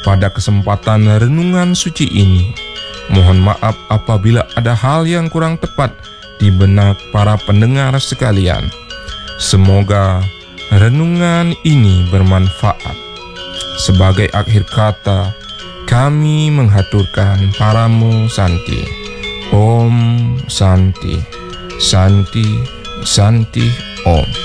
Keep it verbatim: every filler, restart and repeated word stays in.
pada kesempatan renungan suci ini. Mohon maaf apabila ada hal yang kurang tepat di benak para pendengar sekalian. Semoga renungan ini bermanfaat. Sebagai akhir kata, kami menghaturkan paramu Santi. Om Santi, Santi, Santi, Om.